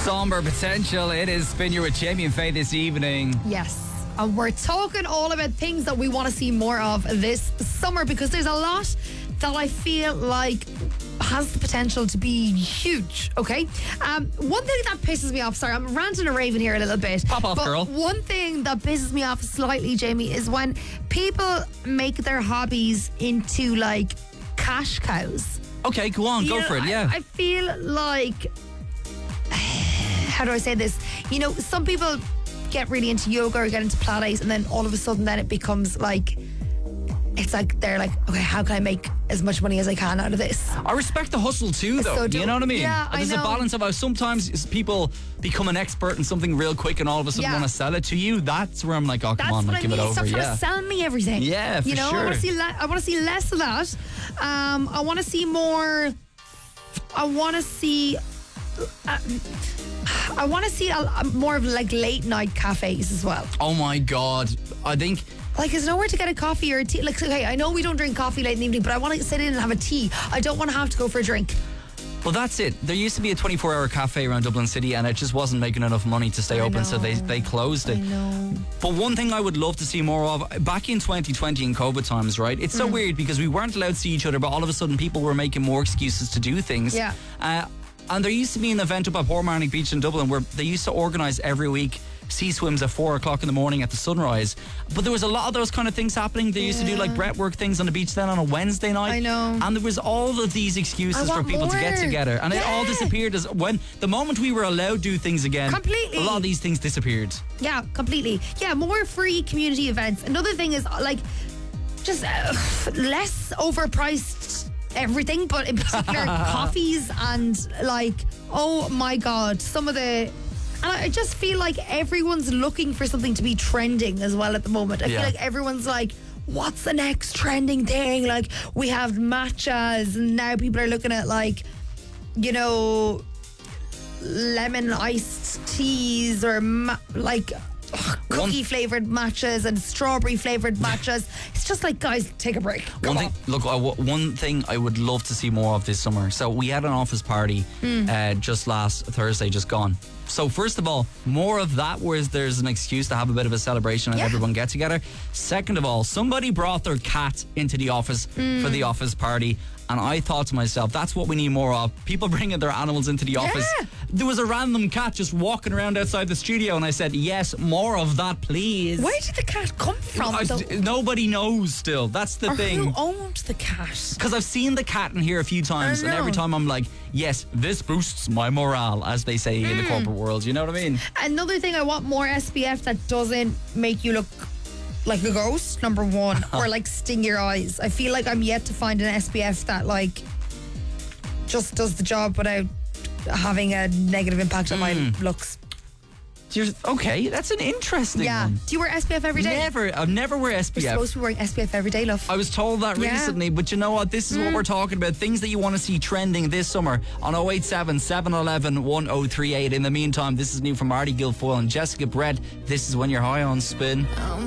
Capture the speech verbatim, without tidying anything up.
Somber Potential. It is Spin You with Jamie and Faye this evening. Yes. And we're talking all about things that we want to see more of this summer, because there's a lot that I feel like has the potential to be huge, okay? Um, one thing that pisses me off, sorry, I'm ranting and raving here a little bit. Pop off, but girl. One thing that pisses me off slightly, Jamie, is when people make their hobbies into like cash cows. Okay, go on, You go know, for it, yeah. I, I feel like, how do I say this? You know, some people get really into yoga or get into Pilates, and then all of a sudden then it becomes like, it's like they're like, okay, how can I make as much money as I can out of this? I respect the hustle too, though. So do- you know what I mean? yeah, I There's know. a balance of how sometimes people become an expert in something real quick and all of a sudden Yeah. want to sell it to you. That's where I'm like, oh, come That's on, what like, I give mean. it over. Stop trying Yeah. to sell me everything. Yeah, for you know, sure. I want to see. Le- I want to see less of that. Um, I want to see more. I want to see. Uh, I want to see a, a more of like late night cafes as well. Oh my God. I think. Like, there's nowhere to get a coffee or a tea. Like, okay, I know we don't drink coffee late in the evening, but I want to sit in and have a tea. I don't want to have to go for a drink. Well, that's it. There used to be a twenty-four hour cafe around Dublin City and it just wasn't making enough money to stay I open, so they, know. they closed it. I know. But one thing I would love to see more of, back in twenty twenty in COVID times, right? It's so Mm. weird because we weren't allowed to see each other, but all of a sudden people were making more excuses to do things. Yeah. Uh, and there used to be an event up at Portmarnock Beach in Dublin where they used to organise every week sea swims at four o'clock in the morning at the sunrise. But there was a lot of those kind of things happening. They used to do like breathwork things on the beach then on a Wednesday night. I know. And there was all of these excuses I for want people to get more. together. And it all Yeah. disappeared as when the moment we were allowed to do things again. Completely. A lot of these things disappeared. Yeah, completely. Yeah, more free community events. Another thing is like just uh, less overpriced everything, but in particular coffees and like, oh my God, some of the. And I just feel like everyone's looking for something to be trending as well at the moment. I Yeah. feel like everyone's like, what's the next trending thing? Like, we have matchas, and now people are looking at like, you know, lemon iced teas or ma- like ugh, cookie flavored matchas and strawberry flavored matchas. It's just like, guys, take a break. Come One on. thing, look, I w- one thing I would love to see more of this summer. So we had an office party Hmm. uh, just last Thursday, just gone. So first of all, more of that, where there's an excuse to have a bit of a celebration and Yeah. everyone get together. Second of all, somebody brought their cat into the office Hmm. for the office party. And I thought to myself, that's what we need more of. People bringing their animals into the office. Yeah. There was a random cat just walking around outside the studio, and I said, yes, more of that, please. Where did the cat come from? I- though? nobody knows still. That's the Or thing. who owned the cat? Because I've seen the cat in here a few times, I and every know. time I'm like, yes, this boosts my morale, as they say in the Hmm. corporate world. You know what I mean? Another thing, I want more S P F that doesn't make you look like a ghost, number one, or like sting your eyes. I feel like I'm yet to find an S P F that like just does the job without having a negative impact on my looks. You're- okay, that's an interesting Yeah. one. Do you wear S P F every day? Never, I've never wear S P You're F. supposed to be wearing S P F every day, love. I was told that Yeah. recently, but you know what? This is what we're talking about. Things that you want to see trending this summer on oh eight seven, seven one one, one oh three eight. In the meantime, this is new from Marty Guilfoyle and Jessica Brett. This is When You're High on Spin.